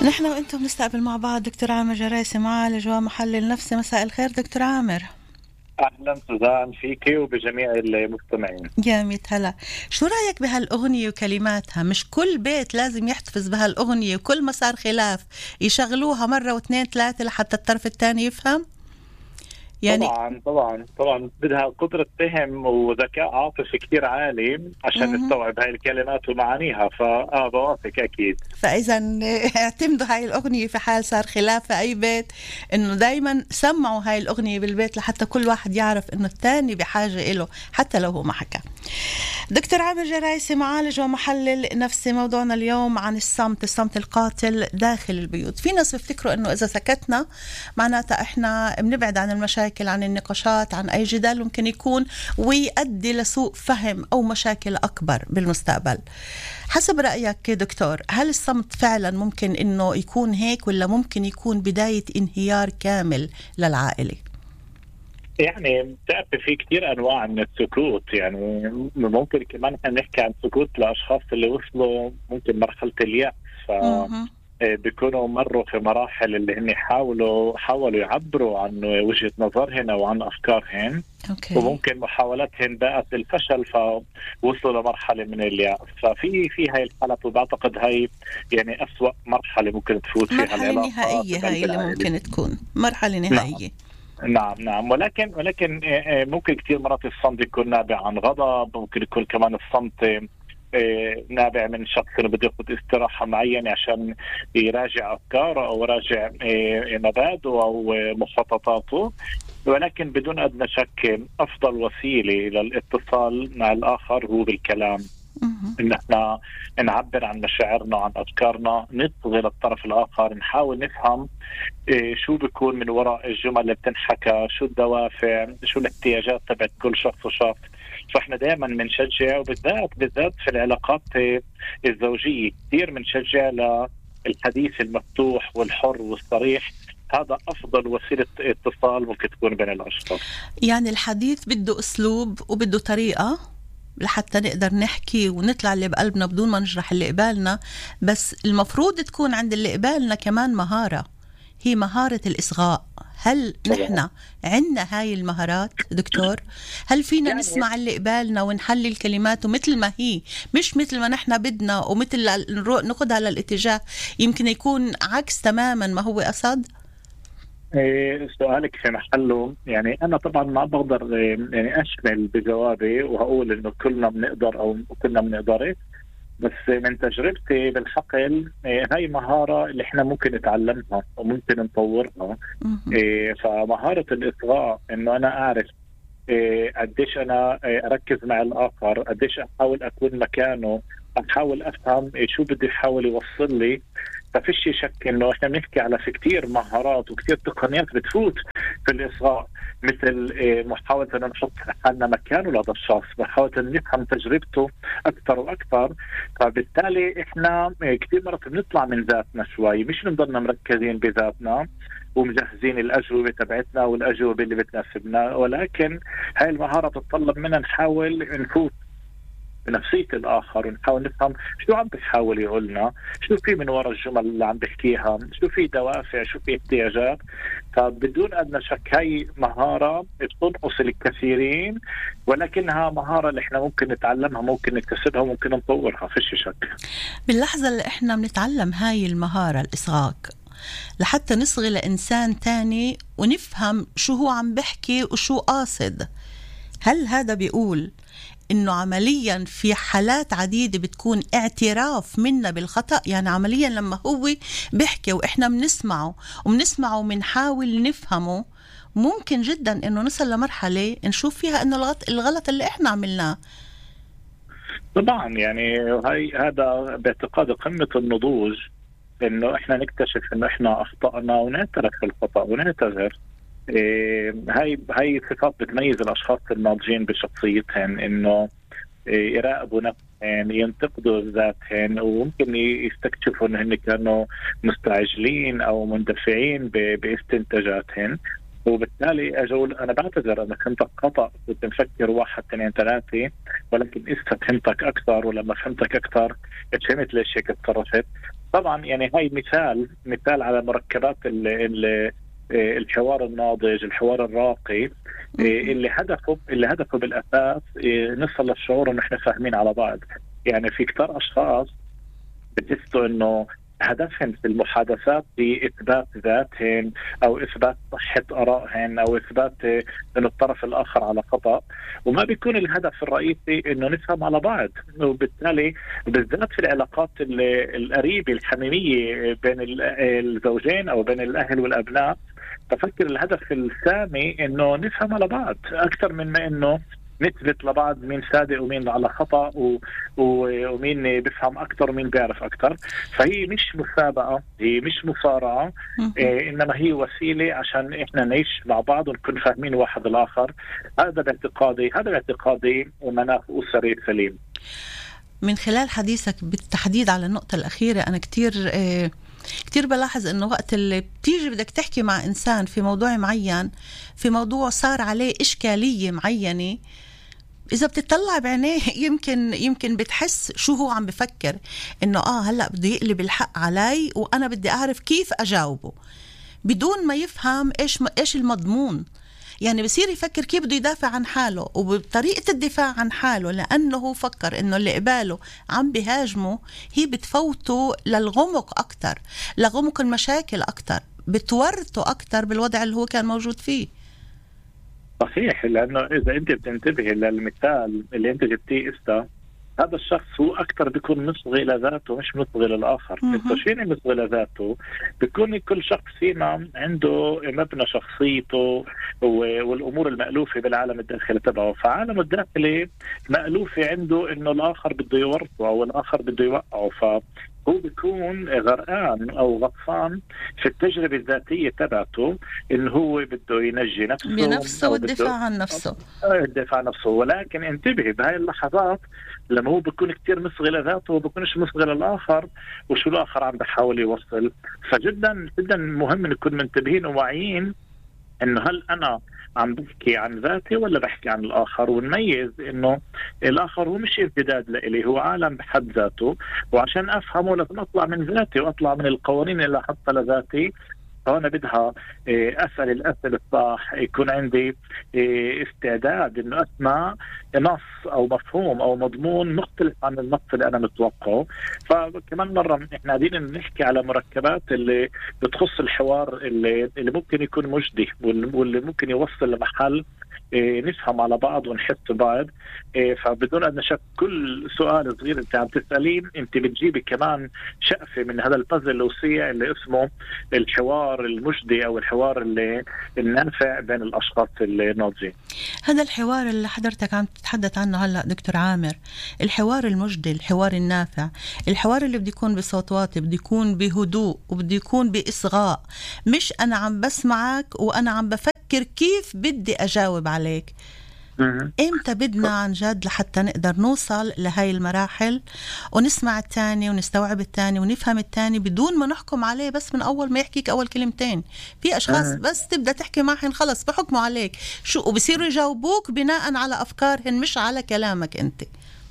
نحن وانتم نستقبل مع بعض دكتور عامر جرايسي، معالج ومحلل نفسي. مساء الخير دكتور عامر. أهلا سوزان فيكي وبجميع المستمعين. يا ميت هلا. شو رأيك بهالأغنية وكلماتها؟ مش كل بيت لازم يحتفظ بهالأغنية، وكل ما صار خلاف يشغلوها مرة واثنين ثلاثة لحتى الطرف الثاني يفهم. يعني طبعا بدها قدرة فهم وذكاء عاطفي كتير عالي عشان نستوعب هاي الكلمات ومعانيها. بوافق أكيد. فإذا اعتمدوا هاي الأغنية في حال صار خلاف في أي بيت، إنه دايما سمعوا هاي الأغنية بالبيت لحتى كل واحد يعرف إنه الثاني بحاجة إله حتى لو هو ما حكى. دكتور عامر جرايسي، معالج ومحلل نفسي. موضوعنا اليوم عن الصمت القاتل داخل البيوت. في ناس بيفتكروا إنه إذا سكتنا معناتها إحنا بنبعد عن المشاكل، عن النقاشات، عن أي جدال ممكن يكون ويؤدي لسوء فهم أو مشاكل أكبر بالمستقبل. حسب رأيك دكتور، هل الصمت فعلا ممكن إنه يكون هيك، ولا ممكن يكون بداية انهيار كامل للعائلة؟ يعني بتعرفي في كتير أنواع من السكوت، يعني ممكن كمان نحكي عن سكوت لأشخاص اللي وصلوا ممكن مرحلة اليأس، بيكونوا مروا في مراحل اللي هن حاولوا يعبروا عن وجهة نظرهن أو عن أفكارهن. أوكي. وممكن محاولاتهن باءت بالفشل فوصلوا لمرحلة من اليأس. ففي هاي الحالة، وبعتقد هاي يعني أسوأ مرحلة ممكن تفوت فيها مرحلة العلاقة نهائية، هاي اللي ممكن تكون مرحلة نهائية. نعم. ولكن ممكن كثير مرات الصمت يكون نابع عن غضب، ممكن يكون كمان الصمت نابع من شخص اللي بده ياخذ استراحة معينة عشان يراجع أفكاره أو يراجع مبادئه أو مخططاته. ولكن بدون أدنى شك أفضل وسيلة للاتصال مع الآخر هو بالكلام. إن احنا نعبر عن مشاعرنا وعن أفكارنا، نصغي للطرف الآخر، نحاول نفهم شو بيكون من وراء الجمل اللي بتنحكى، شو الدوافع، شو الاحتياجات تبعت كل شخص وشخص. فاحنا دائما بنشجع، وبالذات في العلاقات الزوجية كثير بنشجع للحديث المفتوح والحر والصريح. هذا أفضل وسيلة اتصال ممكن تكون بين الأشخاص. يعني الحديث بده أسلوب وبده طريقة لحتى نقدر نحكي ونطلع اللي بقلبنا بدون ما نجرح اللي قبالنا. بس المفروض تكون عند اللي قبالنا كمان مهارة، هي مهارة الإصغاء. هل نحن عندنا هاي المهارات دكتور؟ هل فينا نسمع اللي قبالنا ونحلل كلماته مثل ما هي، مش مثل ما نحن بدنا ومثل ناخدها للاتجاه يمكن يكون عكس تماما ما هو قصد؟ سؤالك في محله. يعني أنا طبعا ما بقدر يعني أشمل بجوابي وهقول إنه كلنا بنقدر أو كلنا بنقدر، بس من تجربتي بالحقل هاي مهارة اللي احنا ممكن نتعلمها وممكن نطورها. فمهارة الإصغاء إنه أنا أعرف قديش أنا أركز مع الآخر، قديش أحاول أكون مكانه، أحاول أفهم شو بده يحاول يوصل لي. ففيش شك إنه إحنا بنحكي على في كتير مهارات وكتير تقنيات بتفوت في الإصغاء، مثل محاولة أن نحط حالنا مكانه لهذا الشخص، محاولة أن نفهم تجربته أكثر وأكثر. فبالتالي إحنا كتير مرات بنطلع من ذاتنا شوي، مش بنضلنا مركزين بذاتنا ومجهزين الأجوبة تبعتنا والأجوبة اللي بتناسبنا. ولكن هاي المهارة تتطلب منا نحاول نفوت بنفسية الآخر ونحاول نفهم شو عم بيحاول يقولنا، شو في من وراء الجمل اللي عم بحكيها، شو في دوافع، شو في احتياجات. فبدون أدنى شك هاي مهارة بتنقص الكثيرين، ولكنها مهارة اللي احنا ممكن نتعلمها، ممكن نكتسبها وممكن نطورها، فيش شك. باللحظة اللي احنا بنتعلم هاي المهارة الإصغاء لحتى نصغي لإنسان تاني ونفهم شو هو عم بحكي وشو قاصد، هل هذا بيقول إنه عمليا في حالات عديدة بتكون اعتراف منا بالخطأ؟ يعني عمليا لما هو بيحكي وإحنا بنسمعه وبنحاول نفهمه، ممكن جدا إنه نصل لمرحلة نشوف فيها إنه الغلط اللي إحنا عملناه. طبعا يعني هذا باعتقاد قمة النضوج، إنه إحنا نكتشف إنه إحنا أخطأنا ونعترف بالخطأ ونعتذر. هاي صفات بتميز الأشخاص الناضجين بشخصيتهم، إنه يراقبوا نفسهم، ينتقدوا ذاتهم، وممكن يستكشفوا إن هن كانوا مستعجلين أو مندفعين باستنتاجاتهم. وبالتالي أجول أنا بعتذر، أنا فهمتك خطأ، كنت مفكر 1 2 3، ولكن فهمتك أكثر، ولما فهمتك أكثر فهمت ليش هيك اتصرفت. طبعا يعني هاي مثال على مركبات الحوار الناضج، الحوار الراقي، اللي هدفه بالاساس نصل للشعور انه احنا فاهمين على بعض. يعني في كتار اشخاص بتحسوا انه هدفهم في المحادثات هي اثبات ذاتهم او اثبات صحة ارائهم او اثبات انه الطرف الاخر على خطأ، وما بيكون الهدف الرئيسي انه نفهم على بعض. وبالتالي بالذات في العلاقات القريبة الحميمية بين الزوجين او بين الاهل والابناء، بفكر الهدف السامي انه نفهم على بعض اكثر من ما انه نثبت لبعض مين صادق ومين على خطأ ومين بيفهم أكتر ومين بيعرف أكتر. فهي مش مسابقة، هي مش مصارعة، إنما هي وسيلة عشان إحنا نعيش مع بعض ونكون فاهمين واحد الآخر. هذا باعتقادي مناخ أسري سليم. من خلال حديثك بالتحديد على النقطة الأخيرة، أنا كتير بلاحظ إنه وقت اللي بتيجي بدك تحكي مع إنسان في موضوع معين، في موضوع صار عليه إشكالية معينة، إذا بتطلع بعينيه يمكن بتحس شو هو عم بفكر، إنه هلأ بده يقلب الحق علي وأنا بدي أعرف كيف أجاوبه، بدون ما يفهم إيش المضمون. يعني بصير يفكر كيف بده يدافع عن حاله، وبطريقة الدفاع عن حاله لأنه هو فكر إنه اللي قباله عم بهاجمه، هي بتفوته للغمق أكتر، لغمق المشاكل أكتر، بتورطه أكتر بالوضع اللي هو كان موجود فيه. صحيح، لأنه إذا أنت بتنتبه للمثال اللي أنت جبتيه هذا الشخص هو أكثر بيكون مصغي لذاته مش مصغي للآخر. شيء مصغي لذاته بيكون كل شخص فينا عنده مبنى شخصيته والأمور المألوفة بالعالم الداخلي تبعه، فعالم الداخلي مألوفة عنده إنه الآخر بده يورطه أو الآخر بده يوقعه، هو بيكون غرقان أو غطسان في التجربة الذاتية تبعته، إنه هو بده ينجي نفسه بنفسه والدفاع عن نفسه. الدفاع عن نفسه. ولكن انتبه بهاي اللحظات لما هو بيكون كتير مصغي لذاته وبيكونش مصغي للآخر وشو الآخر عم بحاول يوصل. فجدا جدا مهم نكون منتبهين وواعيين إنه هل أنا عم بحكي عن ذاتي ولا بحكي عن الآخر، ونميز إنه الآخر هو مش امتداد لإلي، هو عالم بحد ذاته، وعشان أفهمه لازم أطلع من ذاتي وأطلع من القوانين اللي أحطها لذاتي. فأنا بدها أسأل الأسئلة الصح، يكون عندي استعداد إنه أسمع نص أو مفهوم أو مضمون مختلف عن النص اللي أنا متوقعه. فكمان مرة إحنا قاعدين نحكي على مركبات اللي بتخص الحوار اللي ممكن يكون مجدي واللي ممكن يوصل لمحل نفهم على بعض ونحس بعض. فبدون أن نشك كل سؤال صغير أنت عم تسألين أنت بتجيبي كمان شقفة من هذا البازل الوسيع اللي اسمه الحوار المجدي أو الحوار اللي النافع بين الأشخاص الناضجين. هذا الحوار اللي حضرتك عم تتحدث عنه هلأ دكتور عامر، الحوار المجدي، الحوار النافع، الحوار اللي بده يكون بصوت واطي، بده يكون بهدوء وبده يكون بإصغاء، مش أنا عم بسمعك وأنا عم بفكر كيف بدي أجاوب عليك. إمتى بدنا عن جد لحتى نقدر نوصل لهاي المراحل ونسمع التاني ونستوعب التاني ونفهم التاني بدون ما نحكم عليه بس من أول ما يحكيك أول كلمتين؟ في أشخاص بس تبدأ تحكي معهم خلص بحكموا عليك وبصيروا يجاوبوك بناء على أفكارهن مش على كلامك أنت.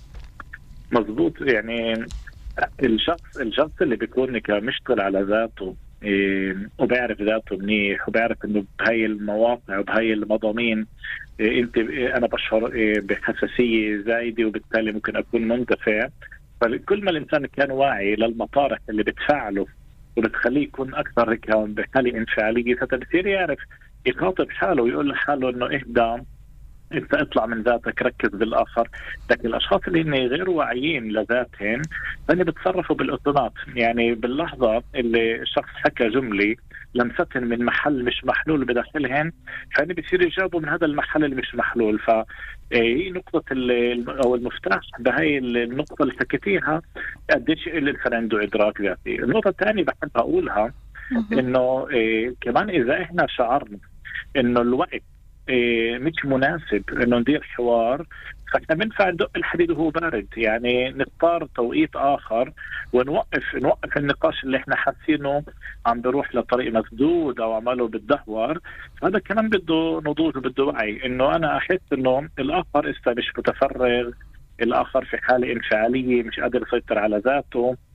مظبوط. يعني الشخص اللي بيكون مشتغل على ذاته وبيعرف ذاته منيح وبيعرف انه بهاي المواقع وبهاي المضامين انا بشعر بحساسية زايدة وبالتالي ممكن اكون مندفع. فكل ما الانسان كان واعي للمطارح اللي بتفعله وبتخليه يكون اكثر هيك بحالة انفعالية، فبصير يعرف يخاطب حاله ويقول لحاله انه اهدى، انت اطلع من ذاتك، ركز بالاخر. لكن الاشخاص اللي هن غير واعيين لذاتهم هن بتصرفوا بالاوتومات، يعني باللحظه اللي الشخص حكى جمله لمستهن من محل مش محلول بداخلهن، فهن بيصيروا يجاوبوا من هذا المحل اللي مش محلول. فهي نقطه او المفتاح بهاي النقطه اللي حكيتيها، قديش الانسان عنده ادراك ذاتي. النقطه الثانيه بحب اقولها انه كمان اذا احنا شعرنا انه الوقت مش مناسب انه ندير حوار، فاحنا بنفع ندق الحديد وهو بارد، يعني نختار توقيت اخر ونوقف النقاش اللي احنا حاسينه عم بروح لطريق مسدود او عماله بتدهور. هذا كمان بده نضوج وبده وعي، انه انا احس انه الاخر لسه مش متفرغ، الاخر في حالة انفعالية مش قادر يسيطر على ذاته،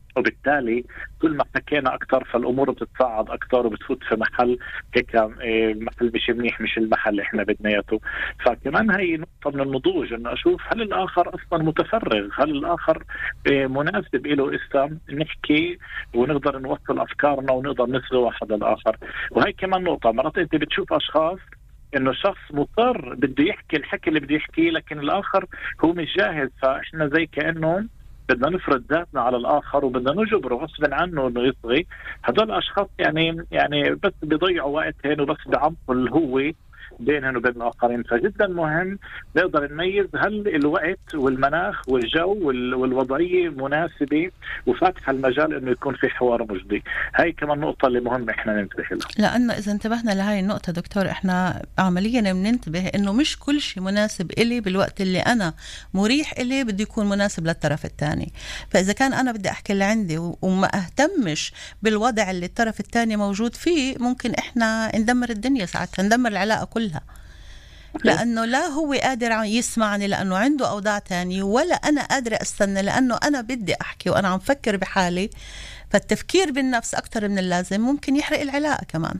وبالتالي كل ما حكينا أكثر فالأمور بتتصاعد أكثر وبتفوت في محل هيك محل مش منيح، مش المحل اللي إحنا بدنايته. فكمان هي نقطة من النضوج، إنه أشوف هل الآخر أصلا متفرغ، هل الآخر مناسب له إسا نحكي ونقدر نوصل أفكارنا ونقدر نصغي واحد الآخر. وهي كمان نقطة، مرات أنت بتشوف أشخاص إنه شخص مضطر بده يحكي الحكي اللي بده يحكيه، لكن الآخر هو مش جاهز، فإحنا زي كأنه بدنا نفرض ذاتنا على الآخر وبدنا نجبره غصبا عنه إنه يصغي. هدول الأشخاص يعني بس بيضيعوا وقتهم وبس بعمقوا اللي هو بينهم وبين الآخرين. فجدا مهم نقدر نميز هل الوقت والمناخ والجو والوضعية مناسبة وفاتحة المجال إنه يكون في حوار مجدي. هاي كمان نقطة اللي مهم إحنا ننتبه لها، لأنه إذا انتبهنا لهاي النقطة دكتور إحنا عمليا بننتبه إنه مش كل شيء مناسب إلي بالوقت اللي أنا مريح إلي بده يكون مناسب للطرف الثاني. فإذا كان أنا بدي أحكي اللي عندي وما أهتمش بالوضع اللي الطرف الثاني موجود فيه، ممكن إحنا ندمر الدنيا ساعتها، ندمر العلاقة كلها، لأنه لا هو قادر يسمعني لأنه عنده أوضاع تانية، ولا أنا قادرة أستنى لأنه أنا بدي أحكي وأنا عم فكر بحالي. فالتفكير بالنفس أكتر من اللازم ممكن يحرق العلاقة كمان.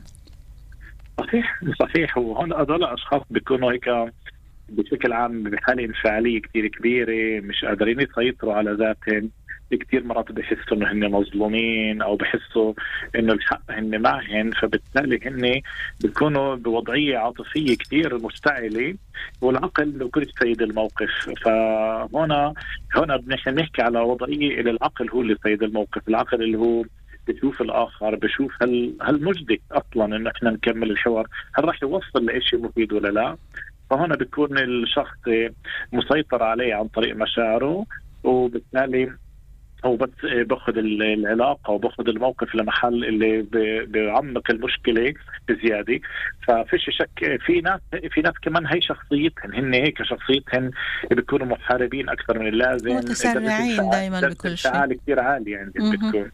صحيح. وهون هذول الأشخاص بيكونوا هيك بشكل عام بحالة انفعالية كتير كبيرة، مش قادرين يسيطروا على ذاتهم. كتير مرات بحسوا انه هن مظلومين او بحسوا انه الحق هن معهن، فبالتالي هن بيكونوا بوضعية عاطفية كتير مشتعلة والعقل بيكون سيد الموقف. فهنا بنحكي على وضعية اللي العقل هو اللي سيد الموقف، العقل اللي هو بشوف الآخر، بشوف هل مجدي أصلا إن إحنا نكمل الحوار، هل راح يوصل لإشي مفيد ولا لا. فهنا بيكون الشخص مسيطر عليه عن طريق مشاعره، وبالتالي هو بس باخذ العلاقة وباخذ الموقف لمحل اللي بيعمق المشكلة بزيادة. ففيش شك في ناس كمان هي شخصيتهم هن هيك، شخصيتهم بيكونوا محاربين أكثر من اللازم، متسرعين دايما بكل شيء، انفعال كتير عالي يعني بتكون.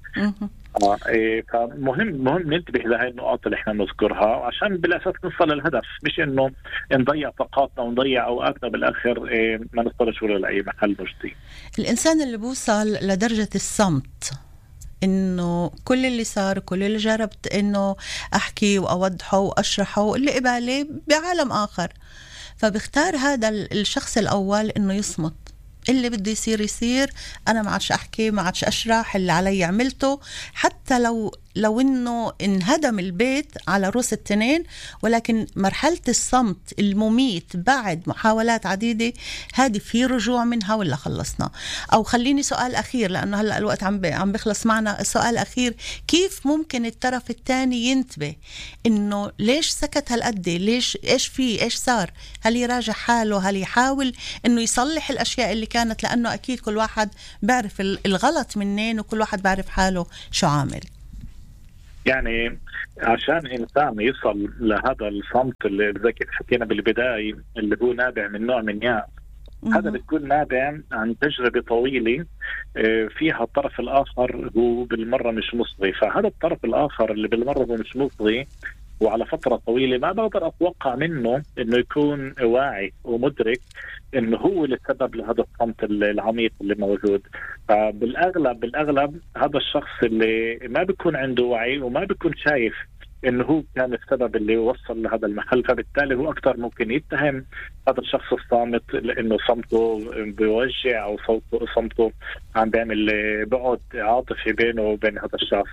فمهم ننتبه لهي النقاط اللي احنا نذكرها عشان بالأساس نوصل للهدف، مش انه نضيع طاقاتنا ونضيع اوقاتنا بالاخر ما نوصلش ولا لاي محل مجدي. الانسان اللي بوصل لدرجة الصمت، انه كل اللي صار كل اللي جربت انه احكي واوضحه واشرحه اللي قبالي بعالم اخر، فبختار هذا الشخص الاول انه يصمت، اللي بده يصير أنا ما عادش أحكي، ما عادش أشرح، اللي علي عملته، حتى لو إنه انهدم البيت على رؤوس التنين. ولكن مرحلة الصمت المميت بعد محاولات عديدة هذه في رجوع منها ولا خلصنا؟ أو خليني سؤال أخير لأنه هلأ الوقت عم بخلص معنا. السؤال أخير، كيف ممكن الطرف الثاني ينتبه إنه ليش سكت هالقد؟ ليش؟ إيش صار؟ هل يراجع حاله؟ هل يحاول إنه يصلح الأشياء اللي كانت؟ لأنه أكيد كل واحد بعرف الغلط منين وكل واحد بعرف حاله شو عامل. يعني عشان إنسان يصل لهذا الصمت اللي زي كيف حكينا بالبداية اللي هو نابع من نوع من يأس، هذا بتكون نابع عن تجربة طويلة فيها الطرف الآخر هو بالمرة مش مصغي. فهذا الطرف الآخر اللي بالمرة هو مش مصغي وعلى فترة طويلة ما بقدر أتوقع منه إنه يكون واعي ومدرك إنه هو السبب لهذا الصمت العميق اللي موجود. فبالأغلب هذا الشخص اللي ما بيكون عنده وعي وما بيكون شايف إنه هو كان السبب اللي وصل لهذا المحل، فبالتالي هو أكثر ممكن يتهم هذا الشخص الصامت لأنه صمته بيوجع أو صمته عم بيعمل بعد عاطفي بينه وبين هذا الشخص.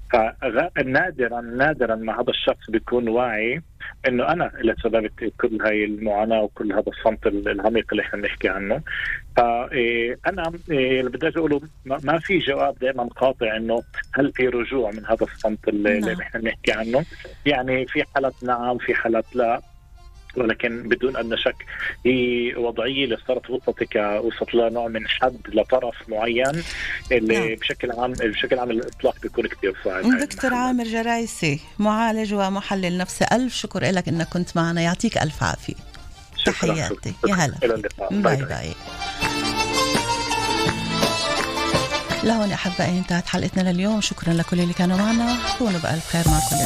فنادرا ما هذا الشخص بيكون واعي انه انا اللي سببت كل هاي المعاناه وكل هذا الصمت العميق اللي احنا بنحكي عنه. فانا اللي بدي اقوله ما في جواب دائما قاطع انه هل في رجوع من هذا الصمت اللي احنا بنحكي عنه. يعني في حالات نعم، في حالات لا، ولكن بدون أن شك هي وضعية اللي صارت وصلت لنوع من حد لطرف معين اللي بشكل عام الإطلاق بيكون كتير صعب. دكتور عامر جرايسي، معالج ومحلل نفسي، ألف شكر لك إنك كنت معنا، يعطيك ألف عافية. تحياتي، يا هلا، إلى اللقاء، باي باي. لهون أحبائي انتهت حلقتنا لليوم، شكرا لكل اللي كانوا معنا، كونوا بألف خير مع كل